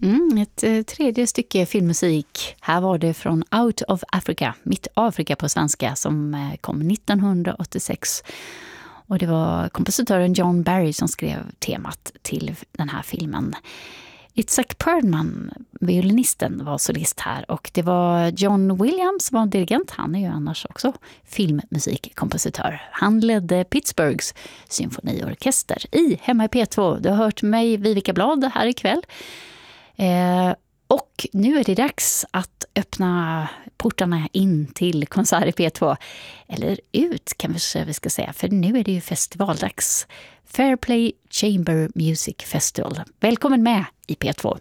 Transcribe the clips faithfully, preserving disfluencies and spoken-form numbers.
Mm, ett eh, tredje stycke filmmusik. Här var det från Out of Africa, Mitt Afrika på svenska, som eh, kom nittonhundraåttiosex. Och det var kompositören John Barry som skrev temat till den här filmen. Itzhak Perlman, violinisten, var solist här. Och det var John Williams som var dirigent. Han är ju annars också filmmusikkompositör. Han ledde Pittsburghs symfoniorkester i Hemma i P två. Du har hört mig, Vivica Blad, här ikväll. Eh, och nu är det dags att öppna portarna in till konsert i P två. Eller ut kanske vi ska säga, för nu är det ju festivaldags. Fairplay Chamber Music Festival. Välkommen med i P två.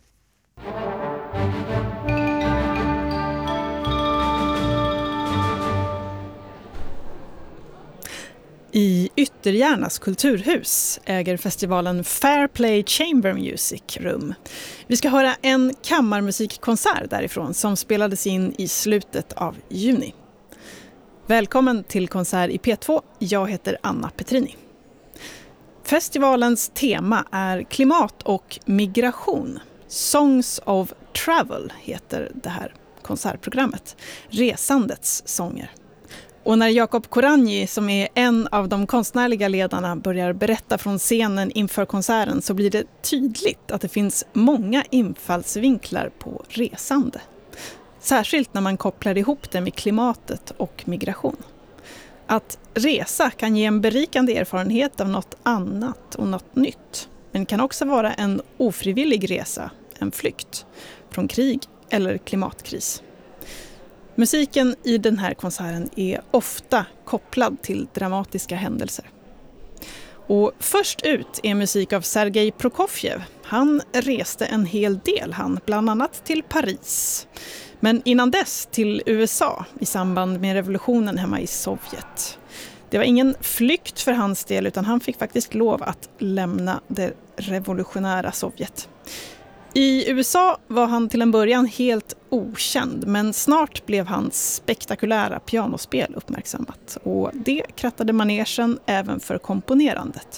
I Ytterjärnas kulturhus äger festivalen Fairplay Chamber Music rum. Vi ska höra en kammarmusikkonsert därifrån som spelades in i slutet av juni. Välkommen till konsert i P två. Jag heter Anna Petrini. Festivalens tema är klimat och migration. Songs of Travel heter det här konsertprogrammet. Resandets sånger. Och när Jakob Koranyi, som är en av de konstnärliga ledarna, börjar berätta från scenen inför konserten så blir det tydligt att det finns många infallsvinklar på resande. Särskilt när man kopplar ihop det med klimatet och migration. Att resa kan ge en berikande erfarenhet av något annat och något nytt. Men kan också vara en ofrivillig resa, en flykt från krig eller klimatkris. Musiken i den här konserten är ofta kopplad till dramatiska händelser. Och först ut är musik av Sergej Prokofjev. Han reste en hel del, han bland annat till Paris. Men innan dess till U S A i samband med revolutionen hemma i Sovjet. Det var ingen flykt för hans del utan han fick faktiskt lov att lämna det revolutionära Sovjet. I U S A var han till en början helt okänd, men snart blev hans spektakulära pianospel uppmärksammat. Och det krattade manegen även för komponerandet.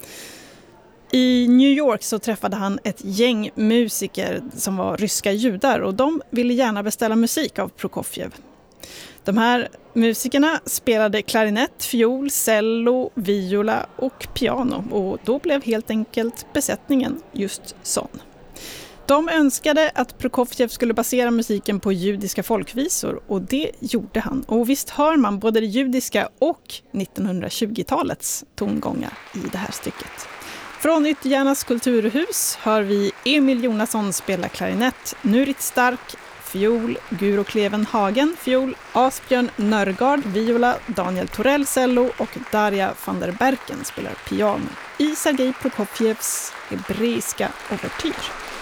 I New York så träffade han ett gäng musiker som var ryska judar och de ville gärna beställa musik av Prokofjev. De här musikerna spelade klarinett, fiol, cello, viola och piano och då blev helt enkelt besättningen just sån. De önskade att Prokofjev skulle basera musiken på judiska folkvisor och det gjorde han. Och visst hör man både det judiska och nittonhundratjugotalets tongångar i det här stycket. Från Ytterjärnas kulturhus hör vi Emil Jonasson spela klarinett, Nurit Stark, fiol, Guro Kleven Hagen, fiol, Asbjörn Nörgard, viola, Daniel Torell cello och Darja van der Berken spelar piano i Sergej Prokofjevs hebreiska ouvertyr.